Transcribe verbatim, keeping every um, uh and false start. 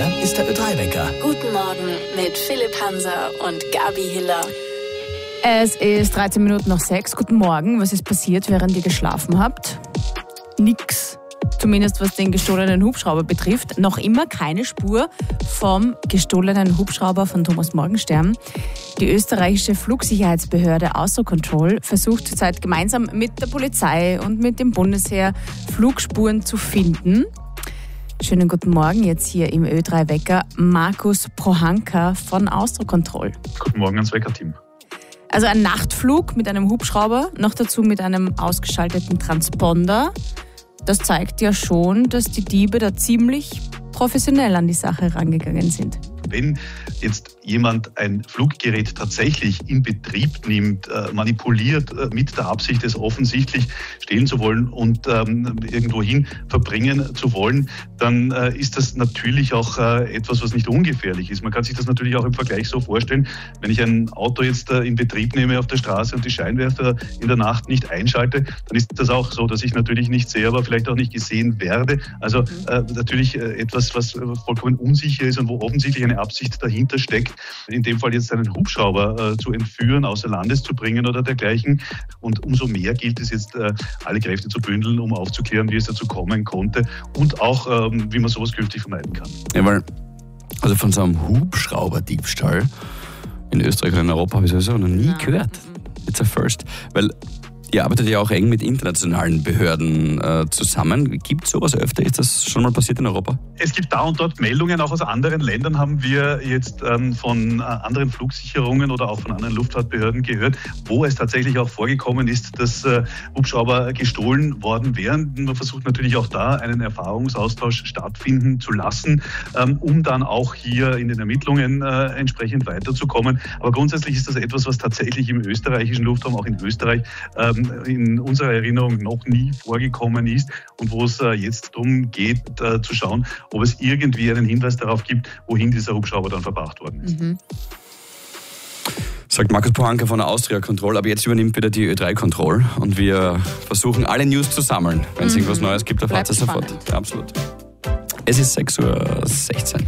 Hier ist der Ö drei Wecker. Guten Morgen mit Philipp Hanser und Gabi Hiller. Es ist dreizehn Minuten nach sechs. Guten Morgen. Was ist passiert, während ihr geschlafen habt? Nix. Zumindest was den gestohlenen Hubschrauber betrifft. Noch immer keine Spur vom gestohlenen Hubschrauber von Thomas Morgenstern. Die österreichische Flugsicherheitsbehörde Eurocontrol versucht zurzeit gemeinsam mit der Polizei und mit dem Bundesheer Flugspuren zu finden. Schönen guten Morgen jetzt hier im Ö drei Wecker. Markus Prohanka von Eurocontrol. Guten Morgen ans Wecker-Team. Also ein Nachtflug mit einem Hubschrauber, noch dazu mit einem ausgeschalteten Transponder. Das zeigt ja schon, dass die Diebe da ziemlich professionell an die Sache rangegangen sind. Wenn jetzt jemand ein Fluggerät tatsächlich in Betrieb nimmt, äh, manipuliert, äh, mit der Absicht, es offensichtlich stehlen zu wollen und ähm, irgendwohin verbringen zu wollen, dann äh, ist das natürlich auch äh, etwas, was nicht ungefährlich ist. Man kann sich das natürlich auch im Vergleich so vorstellen, wenn ich ein Auto jetzt äh, in Betrieb nehme auf der Straße und die Scheinwerfer in der Nacht nicht einschalte, dann ist das auch so, dass ich natürlich nicht sehe, aber vielleicht auch nicht gesehen werde. Also äh, natürlich äh, etwas, was vollkommen unsicher ist und wo offensichtlich eine Absicht dahinter steckt, in dem Fall jetzt einen Hubschrauber äh, zu entführen, außer Landes zu bringen oder dergleichen. Und umso mehr gilt es jetzt, äh, alle Kräfte zu bündeln, um aufzuklären, wie es dazu kommen konnte und auch, ähm, wie man sowas künftig vermeiden kann. Ja, weil, also von so einem Hubschrauberdiebstahl in Österreich oder in Europa habe ich sowieso noch nie gehört. It's a first. Weil ihr arbeitet ja auch eng mit internationalen Behörden äh, zusammen. Gibt es sowas öfter? Ist das schon mal passiert in Europa? Es gibt da und dort Meldungen, auch aus anderen Ländern haben wir jetzt ähm, von äh, anderen Flugsicherungen oder auch von anderen Luftfahrtbehörden gehört, wo es tatsächlich auch vorgekommen ist, dass äh, Hubschrauber gestohlen worden wären. Man versucht natürlich auch da einen Erfahrungsaustausch stattfinden zu lassen, ähm, um dann auch hier in den Ermittlungen äh, entsprechend weiterzukommen. Aber grundsätzlich ist das etwas, was tatsächlich im österreichischen Luftraum, auch in Österreich, ähm, in unserer Erinnerung noch nie vorgekommen ist und wo es äh, jetzt darum geht, äh, zu schauen, ob es irgendwie einen Hinweis darauf gibt, wohin dieser Hubschrauber dann verbracht worden ist. Mhm. Sagt Markus Prohanka von der Eurocontrol, aber jetzt übernimmt wieder die Ö drei Control und wir versuchen alle News zu sammeln. Wenn es mhm. irgendwas Neues gibt, erfahrt ihr sofort. Ja, absolut. Es ist sechs Uhr sechzehn.